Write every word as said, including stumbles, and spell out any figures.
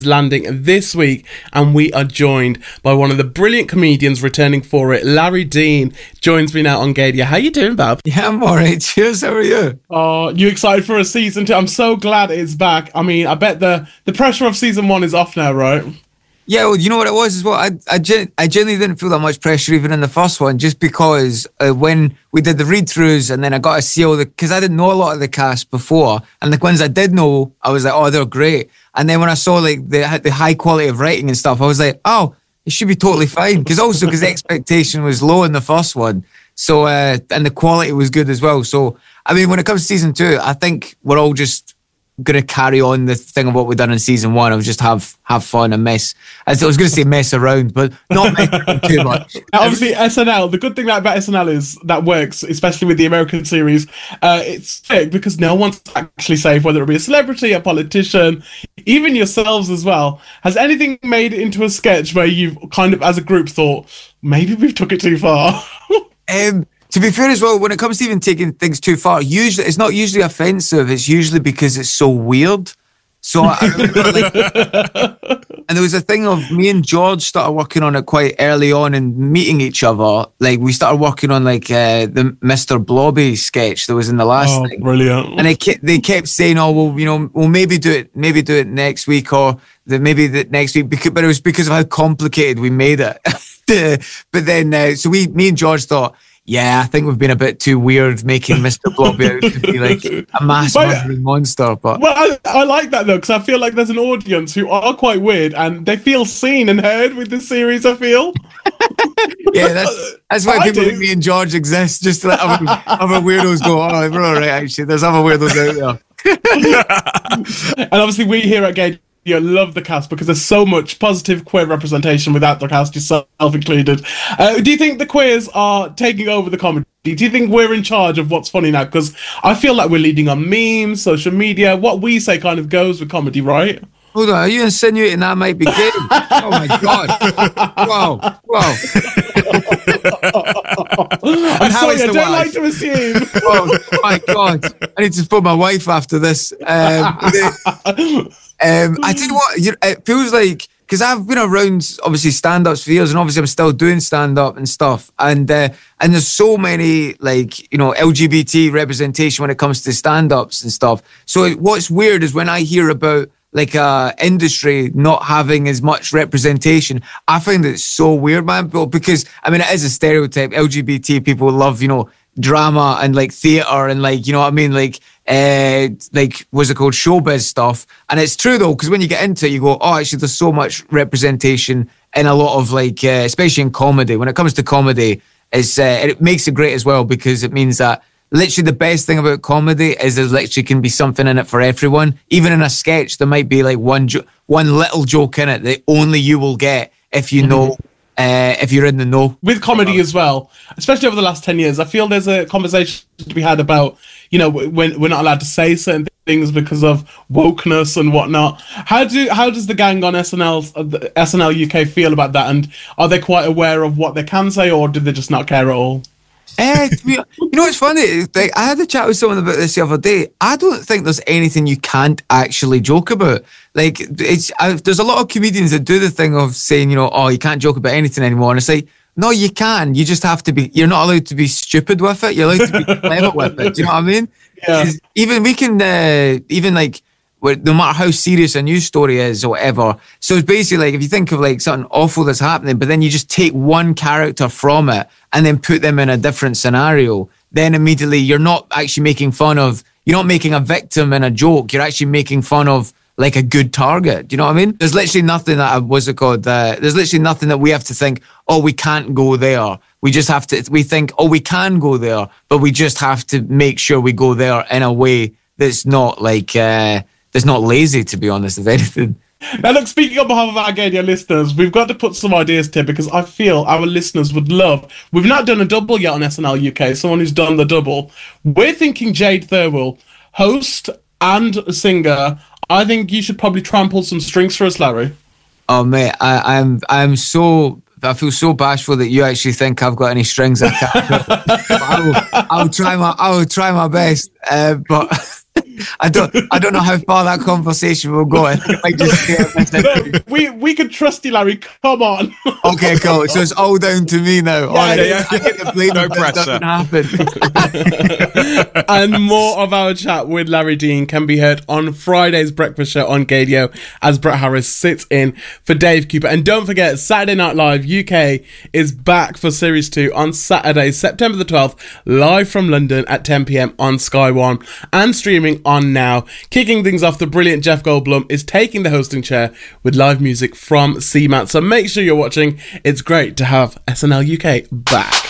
landing this week, and we are joined by one of the brilliant comedians returning for it. Larry Dean joins me now on Gadia. How you doing, Bab? Yeah, I'm alright. Cheers. How are you? Oh, you excited for a season two? I'm so glad it's back. I mean, I bet the the pressure of season one is off now, right? Yeah, well, you know what it was as well? I I, gen- I genuinely didn't feel that much pressure even in the first one, just because uh, when we did the read-throughs and then I got to see all the... Because I didn't know a lot of the cast before, and the ones I did know, I was like, oh, they're great. And then when I saw like the the high quality of writing and stuff, I was like, oh, it should be totally fine. Because also, because the expectation was low in the first one. So, uh, and the quality was good as well. So, I mean, when it comes to season two, I think we're all just going to carry on the thing of what we've done in season one of just have have fun and mess. I was going to say mess around, but not mess around too much. Obviously, S N L, the good thing about S N L is that works, especially with the American series. Uh, it's sick because no one's actually safe, whether it be a celebrity, a politician, even yourselves as well. Has anything made it into a sketch where you've kind of, as a group, thought, maybe we've took it too far? um, To be fair as well, when it comes to even taking things too far, usually it's not usually offensive. It's usually because it's so weird. So I remember, like, and there was a thing of me and George started working on it quite early on and meeting each other. Like we started working on like uh, the Mister Blobby sketch that was in the last oh, thing. Brilliant! And they kept, they kept saying, "Oh, well, you know, we'll maybe do it, maybe do it next week, or the, maybe the next week." Because, but it was because of how complicated we made it. But then, uh, so we, me and George thought, yeah, I think we've been a bit too weird making Mister Blobby out to be like a mass murdering monster. But well, I, I like that though, because I feel like there's an audience who are quite weird and they feel seen and heard with this series. I feel. Yeah, that's that's why I people do. Like me and George exist, just to let other, other weirdos go, oh, we're all right. Actually, there's other weirdos out there. And obviously, we here at Gay. You love the cast because there's so much positive queer representation without the cast, yourself included. Uh, do you think the queers are taking over the comedy? Do you think we're in charge of what's funny now? Because I feel like we're leading on memes, social media. What we say kind of goes with comedy, right? Hold on, are you insinuating that might be gay? Oh my God. Wow. Wow. I'm sorry, I don't wife? like to assume. Oh my God. I need to phone my wife after this. Um, the, um, I tell you what, you, it feels like, because I've been around, obviously, stand-ups for years, and obviously I'm still doing stand-up and stuff, and uh, and there's so many, like, you know, L G B T representation when it comes to stand-ups and stuff. So what's weird is when I hear about like a industry not having as much representation, I find it so weird, man. But because I mean, it is a stereotype. L G B T people love, you know, drama and like theatre and like, you know what I mean, like uh, like what's it called, showbiz stuff. And it's true though, because when you get into it, you go, oh, actually, there's so much representation in a lot of like, uh, especially in comedy. When it comes to comedy, it's uh, it makes it great as well because it means that. Literally, the best thing about comedy is there literally can be something in it for everyone. Even in a sketch, there might be like one jo- one little joke in it that only you will get if you know, uh, if you're in the know. With comedy as well, especially over the last ten years, I feel there's a conversation to be had about, you know, when we're not allowed to say certain things because of wokeness and whatnot. How do how does the gang on S N L, the S N L U K feel about that? And are they quite aware of what they can say, or do they just not care at all? Uh, you know what's funny? Like, I had a chat with someone about this the other day. I don't think there's anything you can't actually joke about. Like, it's I, there's a lot of comedians that do the thing of saying, you know, oh, you can't joke about anything anymore. And it's like, no, you can. You just have to be. You're not allowed to be stupid with it. You're allowed to be clever with it. Do you know what I mean? Yeah. Even we can, uh, even like. No matter how serious a news story is or whatever. So it's basically like if you think of like something awful that's happening, but then you just take one character from it and then put them in a different scenario, then immediately you're not actually making fun of, you're not making a victim in a joke. You're actually making fun of like a good target. Do you know what I mean? There's literally nothing that, what's it called? Uh, there's literally nothing that we have to think, oh, we can't go there. We just have to, we think, oh, we can go there, but we just have to make sure we go there in a way that's not like, uh, It's not lazy, to be honest, if anything. Now, look, speaking on behalf of our Gadia listeners, we've got to put some ideas to because I feel our listeners would love. We've not done a double yet on S N L U K, someone who's done the double. We're thinking Jade Thirlwell, host and singer. I think you should probably trample some strings for us, Larry. Oh, mate, I, I'm I'm so... I feel so bashful that you actually think I've got any strings I can't. I will, I will try my I will try my best, uh, but I don't I don't know how far that conversation will go. I think I might just stay No, we we can trust you, Larry. Come on. Okay, cool. So it's all down to me now. All right, yeah, yeah. I get the blame No if this pressure. doesn't happen. And more of our chat with Larry Dean can be heard on Friday's breakfast show on Gadio as Brett Harris sits in for Dave Cooper. And don't forget, Saturday Night Live U K is back for Series two on Saturday, September the twelfth, live from London at ten p.m. on Sky One and streaming on Now. Kicking things off, the brilliant Jeff Goldblum is taking the hosting chair with live music from C MAT. So make sure you're watching. It's great to have S N L U K back.